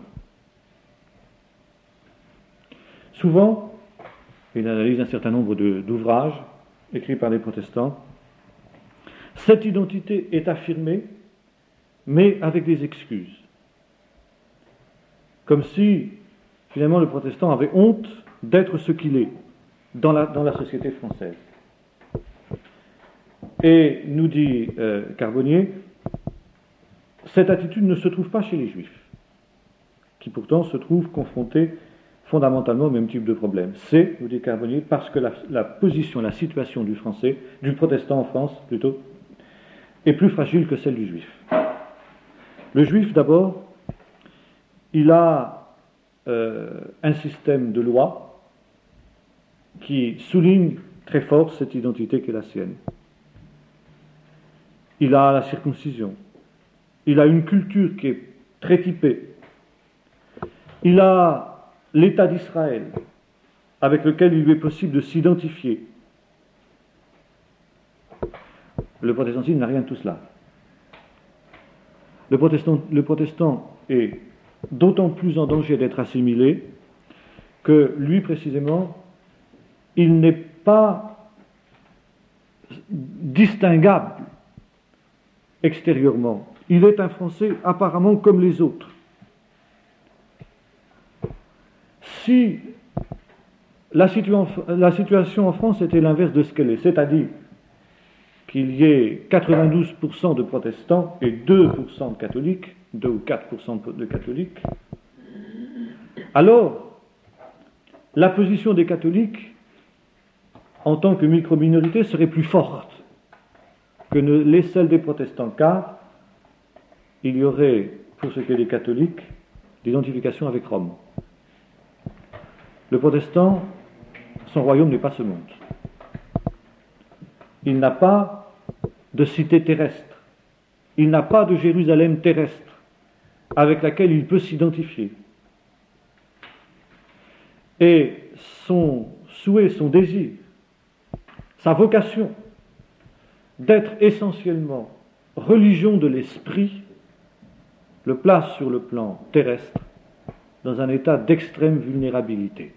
Souvent, il analyse un certain nombre de, d'ouvrages écrits par les protestants. Cette identité est affirmée, mais avec des excuses. Comme si, finalement, le protestant avait honte d'être ce qu'il est dans la, dans la société française. Et, nous dit euh, Carbonnier, cette attitude ne se trouve pas chez les Juifs, qui pourtant se trouvent confrontés fondamentalement au même type de problème. C'est, nous dit Carbonnier, parce que la, la position, la situation du français, du protestant en France plutôt, est plus fragile que celle du juif. Le juif, d'abord, il a euh, un système de loi qui souligne très fort cette identité qui est la sienne. Il a la circoncision. Il a une culture qui est très typée. Il a l'État d'Israël, avec lequel il lui est possible de s'identifier. Le protestantisme n'a rien de tout cela. Le protestant, le protestant est d'autant plus en danger d'être assimilé que lui, précisément, il n'est pas distinguable extérieurement. Il est un Français apparemment comme les autres. Si la, situa- la situation en France était l'inverse de ce qu'elle est, c'est-à-dire qu'il y ait quatre-vingt-douze pour cent de protestants et deux pour cent de catholiques, deux ou quatre pour cent de catholiques, alors la position des catholiques en tant que micro-minorité serait plus forte que ne l'est celle des protestants, car il y aurait, pour ce qui est des catholiques, l'identification avec Rome. Le protestant, son royaume n'est pas ce monde. Il n'a pas de cité terrestre. Il n'a pas de Jérusalem terrestre avec laquelle il peut s'identifier. Et son souhait, son désir, sa vocation d'être essentiellement religion de l'esprit le place sur le plan terrestre dans un état d'extrême vulnérabilité.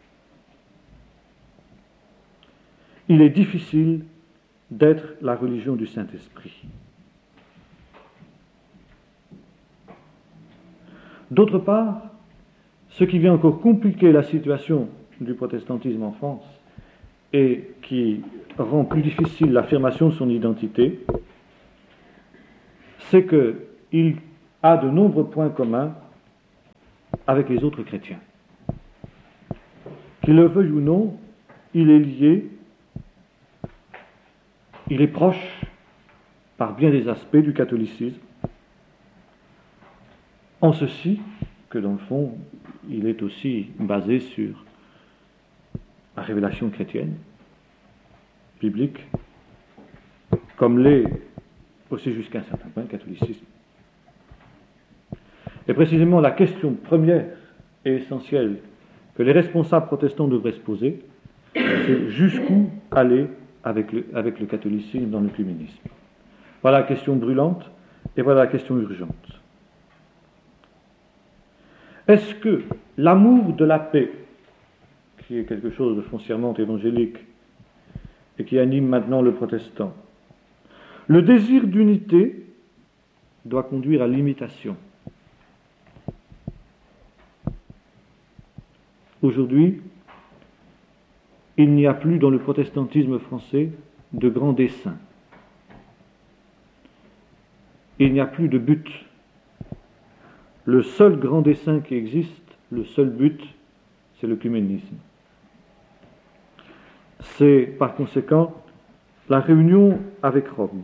Il est difficile d'être la religion du Saint-Esprit. D'autre part, ce qui vient encore compliquer la situation du protestantisme en France et qui rend plus difficile l'affirmation de son identité, c'est qu'il a de nombreux points communs avec les autres chrétiens. Qu'il le veuille ou non, il est lié, il est proche, par bien des aspects, du catholicisme, en ceci que, dans le fond, il est aussi basé sur la révélation chrétienne, biblique, comme l'est aussi jusqu'à un certain point le catholicisme. Et précisément la question première et essentielle que les responsables protestants devraient se poser, c'est jusqu'où aller avec le, avec le catholicisme dans l'œcuménisme. Voilà la question brûlante et voilà la question urgente. Est-ce que l'amour de la paix, qui est quelque chose de foncièrement évangélique et qui anime maintenant le protestant, le désir d'unité doit conduire à l'imitation? Aujourd'hui, il n'y a plus dans le protestantisme français de grands desseins. Il n'y a plus de but. Le seul grand dessein qui existe, le seul but, c'est l'œcuménisme. C'est par conséquent la réunion avec Rome.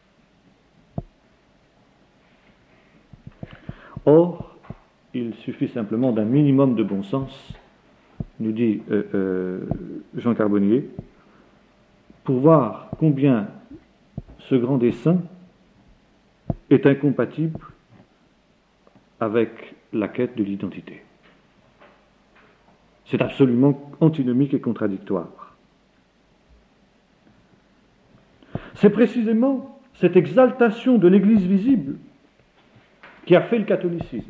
Or, il suffit simplement d'un minimum de bon sens, nous dit euh, euh, Jean Carbonnier, pour voir combien ce grand dessein est incompatible avec la quête de l'identité. C'est absolument antinomique et contradictoire. C'est précisément cette exaltation de l'Église visible qui a fait le catholicisme.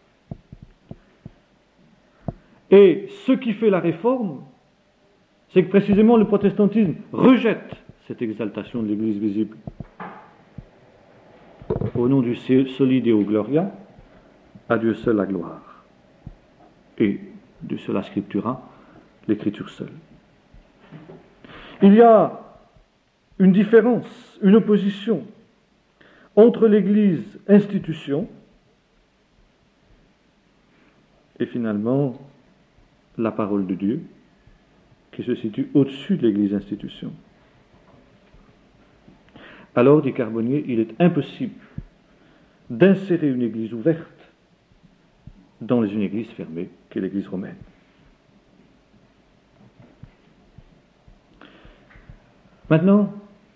Et ce qui fait la réforme, c'est que précisément le protestantisme rejette cette exaltation de l'Église visible. Au nom du Soli Deo Gloria, à Dieu seul la gloire. Et de cela scriptura, l'écriture seule. Il y a une différence, une opposition entre l'Église institution et finalement la parole de Dieu qui se situe au-dessus de l'Église institution. Alors, dit Carbonnier, il est impossible d'insérer une Église ouverte dans une Église fermée, qui est l'Église romaine. Maintenant,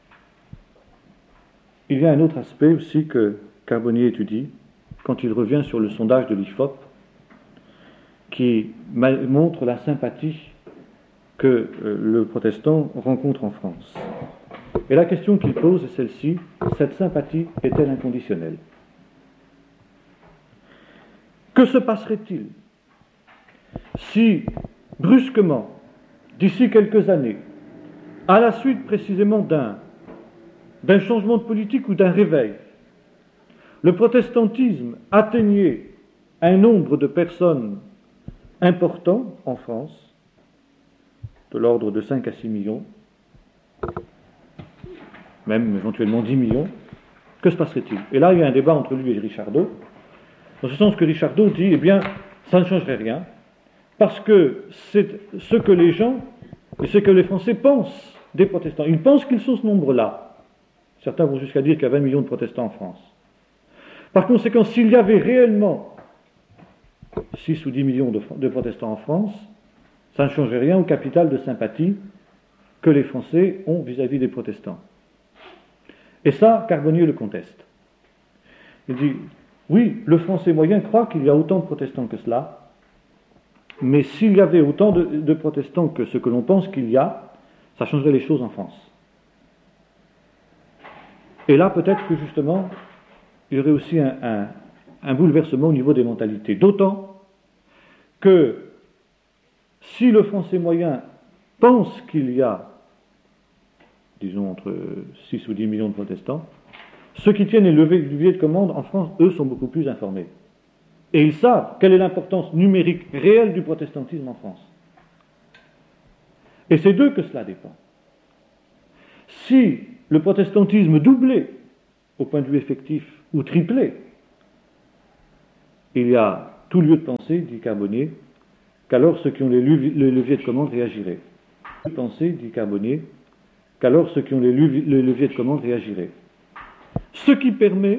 il y a un autre aspect aussi que Carbonnier étudie quand il revient sur le sondage de l'I F O P qui montre la sympathie que le protestant rencontre en France. Et la question qu'il pose est celle-ci: cette sympathie est-elle inconditionnelle? Que se passerait-il si, brusquement, d'ici quelques années, à la suite précisément d'un, d'un changement de politique ou d'un réveil, le protestantisme atteignait un nombre de personnes important en France, de l'ordre de cinq à six millions, même éventuellement dix millions, que se passerait-il? Et là, il y a un débat entre lui et Richardot, dans ce sens que Richardot dit, eh bien, ça ne changerait rien, parce que c'est ce que les gens, et ce que les Français pensent des protestants. Ils pensent qu'ils sont ce nombre-là. Certains vont jusqu'à dire qu'il y a vingt millions de protestants en France. Par conséquent, s'il y avait réellement six ou dix millions de, de protestants en France, ça ne changerait rien au capital de sympathie que les Français ont vis-à-vis des protestants. Et ça, Carbonnier le conteste. Il dit, oui, le Français moyen croit qu'il y a autant de protestants que cela, mais s'il y avait autant de, de protestants que ce que l'on pense qu'il y a, ça changerait les choses en France. Et là, peut-être que justement, il y aurait aussi un, un, un bouleversement au niveau des mentalités. D'autant que si le Français moyen pense qu'il y a, disons, entre six ou dix millions de protestants, ceux qui tiennent les leviers de commande en France, eux, sont beaucoup plus informés. Et ils savent quelle est l'importance numérique réelle du protestantisme en France. Et c'est d'eux que cela dépend. Si le protestantisme doublait, au point de vue effectif, ou triplait, il y a tout lieu de penser, dit Carbonnier, qu'alors ceux qui ont les leviers de commande réagiraient. Penser, dit Carbonnier, qu'alors ceux qui ont les leviers de commande réagiraient. Ce qui permet